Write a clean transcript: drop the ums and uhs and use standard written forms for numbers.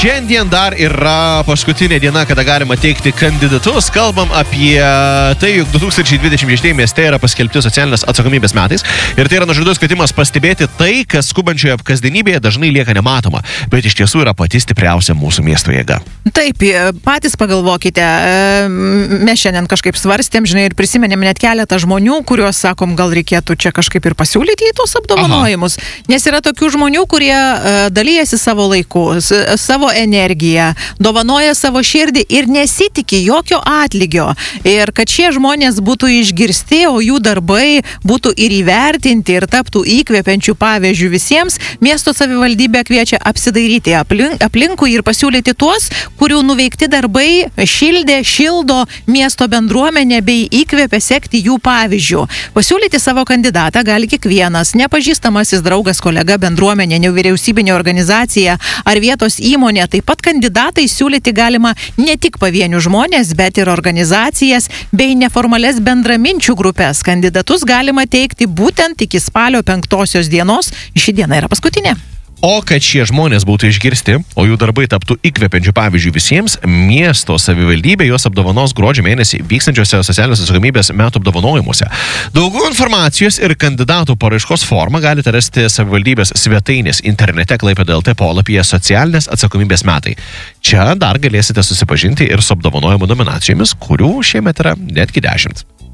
Šiandien dar yra paskutinė diena, kada galima teikti kandidatus. Kalbam apie tai, jog 2026 mieste yra paskelbti socialinės atsakomybės metais. Ir tai yra nuoširdus kvietimas pastebėti tai, kas skubančioje kasdienybėje dažnai lieka nematoma. Bet iš tiesų yra pati stipriausia mūsų miesto jėga. Taip, patys pagalvokite. Mes šiandien kažkaip svarstėm, žinai, ir prisimenėm net keletą žmonių, kuriuos, sakom, gal reikėtų čia kažkaip ir pasiūlyti į tos apdovanojimus. Nes yra tokių žmonių, kurie dalyjasi savo laiku, savo energiją, dovanoja savo širdį ir nesitikė jokio atlygio. Ir kad šie žmonės būtų išgirsti, o jų darbai būtų ir įvertinti ir taptų įkvepiančių pavyzdžių visiems, miesto savivaldybė kviečia apsidairyti aplinkui ir pasiūlyti tuos, kurių nuveikti darbai šildo miesto bendruomenę bei įkvepia sekti jų pavyzdžių. Pasiūlyti savo kandidatą gali kiekvienas, nepažįstamasis draugas, kolega, bendruomenė, nevyriausybinė organizacija ar vietos įmonė. Taip pat kandidatai siūlyti galima ne tik pavienių žmonės, bet ir organizacijas bei neformales bendraminčių grupės. Kandidatus galima teikti būtent iki spalio 5 dienos. Ši diena yra paskutinė. O kad šie žmonės būtų išgirsti, o jų darbai taptų įkvepiančių pavyzdžių visiems, miesto savivaldybė juos apdovanos gruodžio mėnesį vykstančiose socialinės atsakomybės metų apdovanojimuose. Daugiau informacijos ir kandidatų paraiškos formą galite rasti savivaldybės svetainės internete Klaipėda.lt polapyje socialinės atsakomybės metai. Čia dar galėsite susipažinti ir su apdovanojimų nominacijomis, kurių šiemet yra netgi 10.